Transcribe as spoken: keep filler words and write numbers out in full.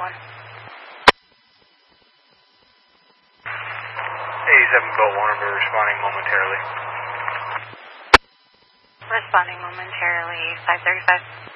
one. eighty-seven Boat one, we're responding momentarily. Responding momentarily, five thirty-five.